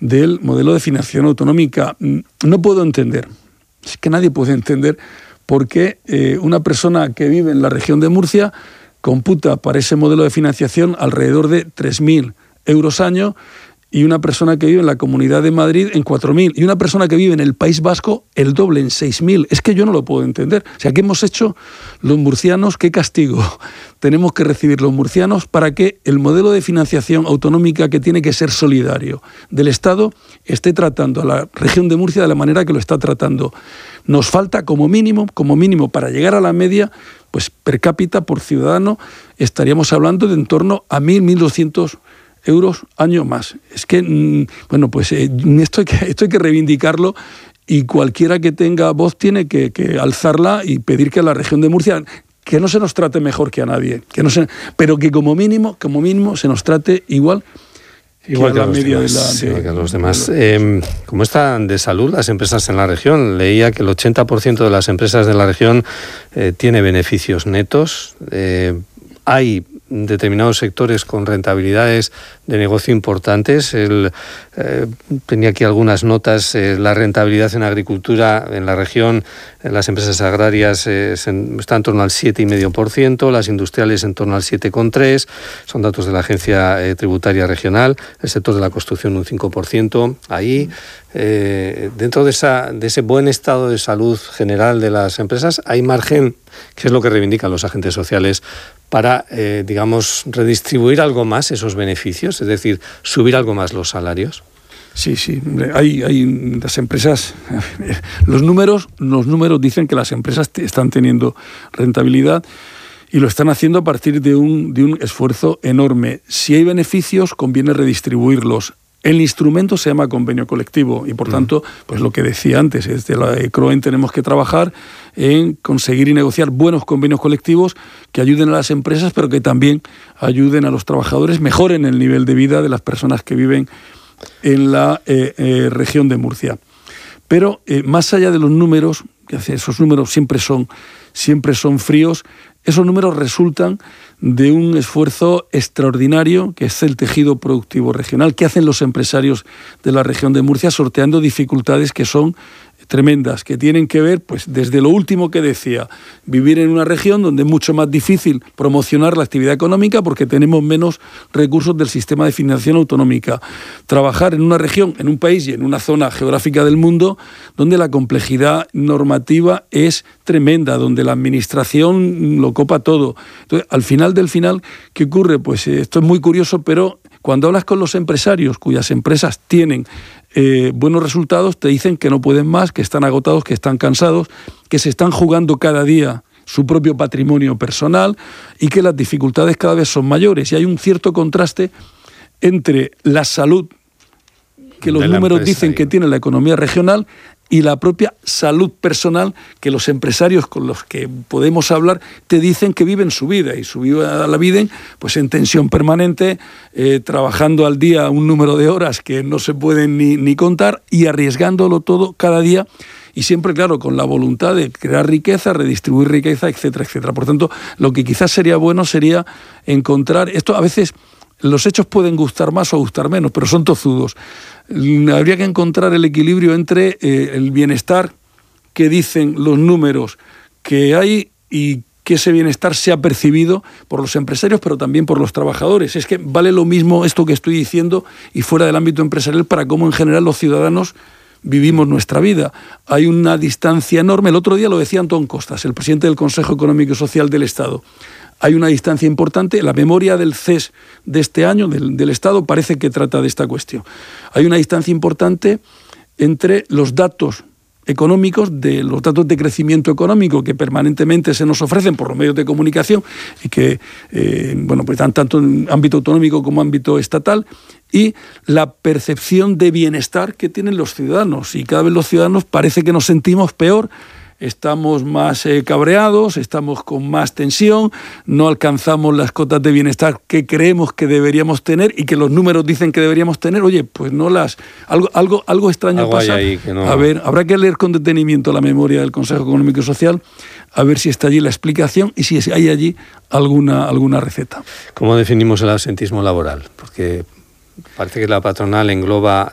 del modelo de financiación autonómica. No puedo entender, es que nadie puede entender por qué una persona que vive en la región de Murcia computa para ese modelo de financiación alrededor de 3.000 euros año, y una persona que vive en la Comunidad de Madrid en 4.000, y una persona que vive en el País Vasco el doble, en 6.000. Es que yo no lo puedo entender. O sea, ¿qué hemos hecho los murcianos? ¿Qué castigo tenemos que recibir los murcianos para que el modelo de financiación autonómica, que tiene que ser solidario, del Estado, esté tratando a la región de Murcia de la manera que lo está tratando? Nos falta como mínimo, para llegar a la media, pues per cápita por ciudadano, estaríamos hablando de en torno a 1.200 euros año más. Es que, bueno, pues esto hay que reivindicarlo, y cualquiera que tenga voz tiene que alzarla y pedir que a la región de Murcia, que no se nos trate mejor que a nadie, pero que como mínimo se nos trate igual que a la media igual que a los demás. ¿Cómo están de salud las empresas en la región? Leía que el 80% de las empresas de la región tiene beneficios netos. Hay determinados sectores con rentabilidades de negocio importantes. Tenía aquí algunas notas. La rentabilidad en agricultura en la región, en las empresas agrarias, está en torno al 7,5%, las industriales en torno al 7,3%, son datos de la Agencia Tributaria Regional. El sector de la construcción un 5%. Ahí, dentro de ese buen estado de salud general de las empresas, hay margen, que es lo que reivindican los agentes sociales, para, redistribuir algo más esos beneficios, es decir, subir algo más los salarios. Sí, hay las empresas, los números dicen que las empresas están teniendo rentabilidad, y lo están haciendo a partir de un esfuerzo enorme. Si hay beneficios, conviene redistribuirlos. El instrumento se llama convenio colectivo, y por tanto, pues lo que decía antes, desde la CROEN tenemos que trabajar en conseguir y negociar buenos convenios colectivos que ayuden a las empresas, pero que también ayuden a los trabajadores, mejoren el nivel de vida de las personas que viven en la región de Murcia. Pero más allá de los números, que esos números siempre son fríos, esos números resultan de un esfuerzo extraordinario, que es el tejido productivo regional, que hacen los empresarios de la región de Murcia, sorteando dificultades que son tremendas, que tienen que ver, pues desde lo último que decía, vivir en una región donde es mucho más difícil promocionar la actividad económica porque tenemos menos recursos del sistema de financiación autonómica. Trabajar en una región, en un país y en una zona geográfica del mundo donde la complejidad normativa es tremenda, donde la administración lo copa todo. Entonces, al final del final, ¿qué ocurre? Pues esto es muy curioso, pero cuando hablas con los empresarios cuyas empresas tienen buenos resultados, te dicen que no pueden más, que están agotados, que están cansados, que se están jugando cada día su propio patrimonio personal y que las dificultades cada vez son mayores. Y hay un cierto contraste entre la salud que los números dicen que tiene la economía regional y la propia salud personal que los empresarios con los que podemos hablar te dicen que viven su vida, y su vida la viven pues en tensión permanente, trabajando al día un número de horas que no se pueden ni contar, y arriesgándolo todo cada día, y siempre, claro, con la voluntad de crear riqueza, redistribuir riqueza, etcétera, etcétera. Por tanto, lo que quizás sería bueno sería encontrar esto. A veces los hechos pueden gustar más o gustar menos, pero son tozudos. Habría que encontrar el equilibrio entre el bienestar que dicen los números que hay y que ese bienestar sea percibido por los empresarios, pero también por los trabajadores. Es que vale lo mismo esto que estoy diciendo y fuera del ámbito empresarial para cómo en general los ciudadanos vivimos nuestra vida. Hay una distancia enorme. El otro día lo decía Antón Costas, el presidente del Consejo Económico y Social del Estado. Hay una distancia importante. La memoria del CES de este año, del Estado, parece que trata de esta cuestión. Hay una distancia importante entre los datos económicos, de los datos de crecimiento económico que permanentemente se nos ofrecen por los medios de comunicación y que pues dan tanto en ámbito autonómico como ámbito estatal, y la percepción de bienestar que tienen los ciudadanos. Y cada vez los ciudadanos parece que nos sentimos peor, estamos más cabreados, estamos con más tensión, no alcanzamos las cotas de bienestar que creemos que deberíamos tener y que los números dicen que deberíamos tener. Oye, pues no las... Algo extraño pasa. Ahí que no... A ver, habrá que leer con detenimiento la memoria del Consejo Económico y Social, a ver si está allí la explicación y si hay allí alguna receta. ¿Cómo definimos el absentismo laboral? Porque parece que la patronal engloba